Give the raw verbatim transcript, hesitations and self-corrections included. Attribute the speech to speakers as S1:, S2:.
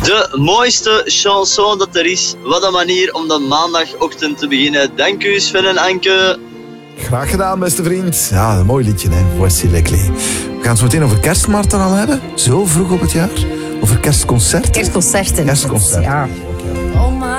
S1: De mooiste chanson dat er is. Wat een manier om de maandagochtend te beginnen. Dank u Sven en Anke.
S2: Graag gedaan, beste vriend. Ja, een mooi liedje, hè. Voici les clés. We gaan het zo meteen over kerstmarkten al hebben. Zo vroeg op het jaar. Over kerstconcerten.
S3: Kerstconcerten.
S2: Kerstconcerten.
S3: Ja.